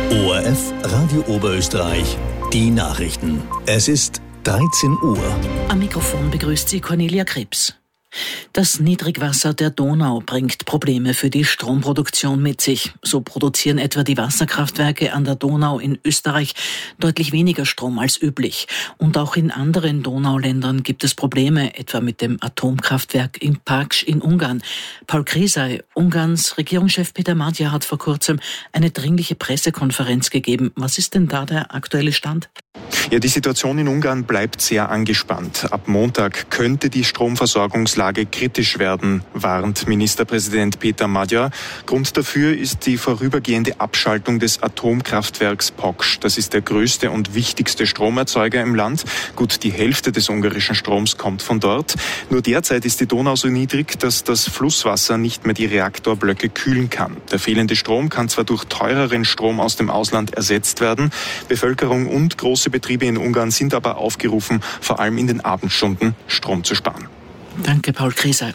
ORF Radio Oberösterreich, die Nachrichten. Es ist 13 Uhr. Am Mikrofon begrüßt sie Cornelia Krebs. Das Niedrigwasser der Donau bringt Probleme für die Stromproduktion mit sich. So produzieren etwa die Wasserkraftwerke an der Donau in Österreich deutlich weniger Strom als üblich. Und auch in anderen Donauländern gibt es Probleme, etwa mit dem Atomkraftwerk in Paks in Ungarn. Paul Krizaj, Ungarns Regierungschef Peter Magyar hat vor kurzem eine dringliche Pressekonferenz gegeben. Was ist denn da der aktuelle Stand? Ja, die Situation in Ungarn bleibt sehr angespannt. Ab Montag könnte die Stromversorgungslage kritisch werden, warnt Ministerpräsident Peter Magyar. Grund dafür ist die vorübergehende Abschaltung des Atomkraftwerks Paks. Das ist der größte und wichtigste Stromerzeuger im Land. Gut, die Hälfte des ungarischen Stroms kommt von dort. Nur derzeit ist die Donau so niedrig, dass das Flusswasser nicht mehr die Reaktorblöcke kühlen kann. Der fehlende Strom kann zwar durch teureren Strom aus dem Ausland ersetzt werden. Bevölkerung und große Betriebe in Ungarn sind aber aufgerufen, vor allem in den Abendstunden Strom zu sparen. Danke, Paul Krizaj.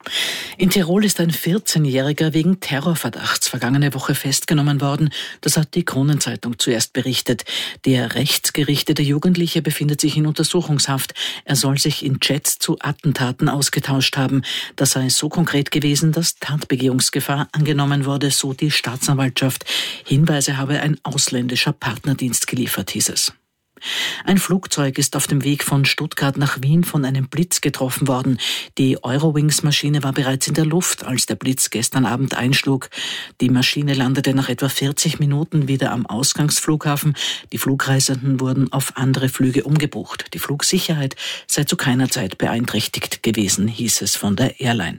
In Tirol ist ein 14-Jähriger wegen Terrorverdachts vergangene Woche festgenommen worden. Das hat die Kronenzeitung zuerst berichtet. Der rechtsgerichtete Jugendliche befindet sich in Untersuchungshaft. Er soll sich in Chats zu Attentaten ausgetauscht haben. Das sei so konkret gewesen, dass Tatbegehungsgefahr angenommen wurde, so die Staatsanwaltschaft. Hinweise habe ein ausländischer Partnerdienst geliefert, hieß es. Ein Flugzeug ist auf dem Weg von Stuttgart nach Wien von einem Blitz getroffen worden. Die Eurowings-Maschine war bereits in der Luft, als der Blitz gestern Abend einschlug. Die Maschine landete nach etwa 40 Minuten wieder am Ausgangsflughafen. Die Flugreisenden wurden auf andere Flüge umgebucht. Die Flugsicherheit sei zu keiner Zeit beeinträchtigt gewesen, hieß es von der Airline.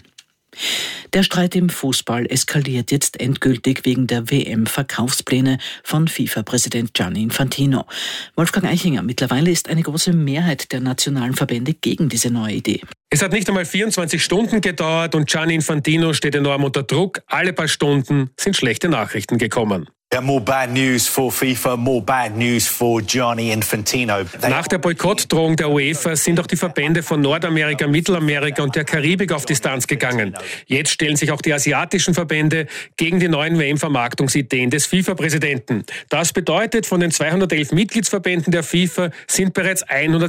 Der Streit im Fußball eskaliert jetzt endgültig wegen der WM-Verkaufspläne von FIFA-Präsident Gianni Infantino. Wolfgang Eichinger, mittlerweile ist eine große Mehrheit der nationalen Verbände gegen diese neue Idee. Es hat nicht einmal 24 Stunden gedauert und Gianni Infantino steht enorm unter Druck. Alle paar Stunden sind schlechte Nachrichten gekommen. More bad news for FIFA, more bad news for Gianni Infantino. Nach der Boykottdrohung der UEFA sind auch die Verbände von Nordamerika, Mittelamerika und der Karibik auf Distanz gegangen. Jetzt stellen sich auch die asiatischen Verbände gegen die neuen WM-Vermarktungsideen des FIFA-Präsidenten. Das bedeutet, von den 211 Mitgliedsverbänden der FIFA sind bereits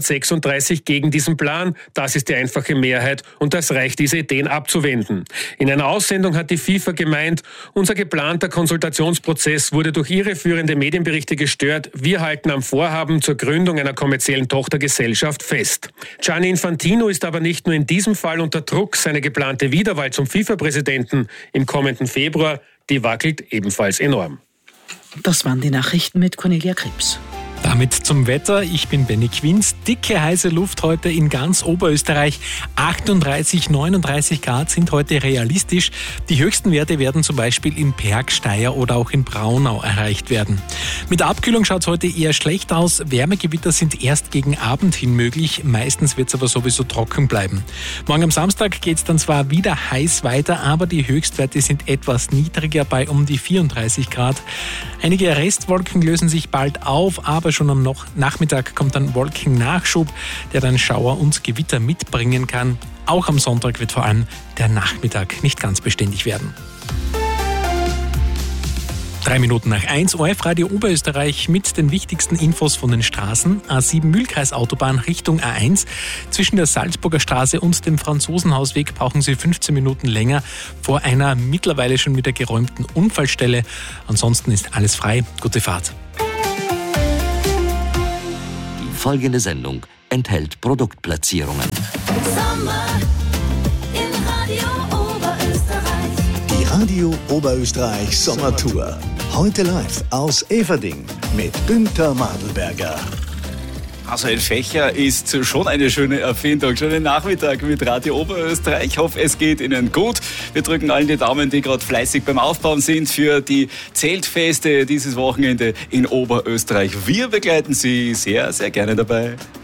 136 gegen diesen Plan. Das ist die einfache Mehrheit und das reicht, diese Ideen abzuwenden. In einer Aussendung hat die FIFA gemeint, unser geplanter Konsultationsprozess wurde durch irreführende Medienberichte gestört. Wir halten am Vorhaben zur Gründung einer kommerziellen Tochtergesellschaft fest. Gianni Infantino ist aber nicht nur in diesem Fall unter Druck. Seine geplante Wiederwahl zum FIFA-Präsidenten im kommenden Februar, die wackelt ebenfalls enorm. Das waren die Nachrichten mit Cornelia Krebs. Damit zum Wetter. Ich bin Benny Quinz. Dicke, heiße Luft heute in ganz Oberösterreich. 38, 39 Grad sind heute realistisch. Die höchsten Werte werden zum Beispiel in Bergsteier oder auch in Braunau erreicht werden. Mit der Abkühlung schaut es heute eher schlecht aus. Wärmegewitter sind erst gegen Abend hin möglich. Meistens wird es aber sowieso trocken bleiben. Morgen am Samstag geht es dann zwar wieder heiß weiter, aber die Höchstwerte sind etwas niedriger bei um die 34 Grad. Einige Restwolken lösen sich bald auf, aber schon am Nachmittag kommt dann Wolkennachschub, der dann Schauer und Gewitter mitbringen kann. Auch am Sonntag wird vor allem der Nachmittag nicht ganz beständig werden. 3 Minuten nach 1, ORF Radio Oberösterreich mit den wichtigsten Infos von den Straßen. A7 Mühlkreis Autobahn Richtung A1. Zwischen der Salzburger Straße und dem Franzosenhausweg brauchen Sie 15 Minuten länger vor einer mittlerweile schon wieder geräumten Unfallstelle. Ansonsten ist alles frei. Gute Fahrt. Folgende Sendung enthält Produktplatzierungen. Sommer in Radio Oberösterreich. Die Radio Oberösterreich Sommertour. Heute live aus Everding mit Günther Madelberger. Also ein Fächer ist schon eine schöne Erfindung. Schönen Nachmittag mit Radio Oberösterreich. Ich hoffe, es geht Ihnen gut. Wir drücken allen die Daumen, die gerade fleißig beim Aufbauen sind für die Zeltfeste dieses Wochenende in Oberösterreich. Wir begleiten Sie sehr, sehr gerne dabei.